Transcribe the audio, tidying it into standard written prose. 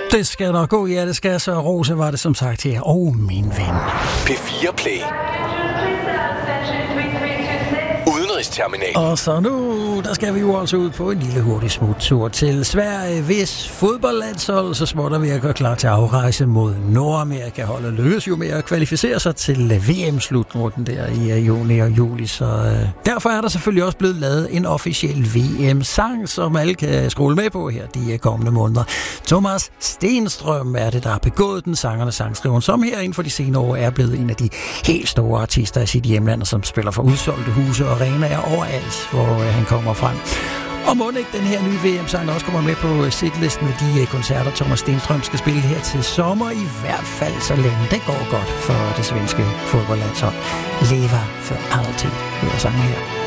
Det skal nok gå, ja, det skal så. Rose var det som sagt her. Min ven. P4 Play. Udenrigsterminal. Og så nu, der skal vi jo altså ud på en lille hurtig smuttur til Sverige, hvis fodboldlandshold så småt er ved at gøre klar til afrejse mod Nordamerika. Holdet lykkes jo med at kvalificere sig til VM-slutrunden der i juni og juli, så derfor er der selvfølgelig også blevet lavet en officiel VM-sang, som alle kan scrolle med på her de kommende måneder. Thomas Stenstrøm er det, der har begået den, sangerne sangskriven, som her inden for de senere år er blevet en af de helt store artister i sit hjemland, som spiller for udsolgte huse og arenaer overalt, hvor han kommer frem. Og må ikke den her nye VM-sang også kommer med på setlisten med de koncerter, Thomas Stenstrøm skal spille her til sommer, i hvert fald så længe det går godt for det svenske fodboldlandshold. Lever for altid, hedder sangen her.